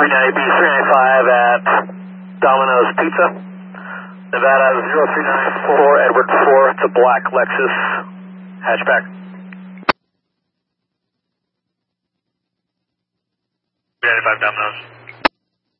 390B395 at Domino's Pizza. Nevada 0394, Edward 4. It's a black Lexus hatchback. 395 Domino's.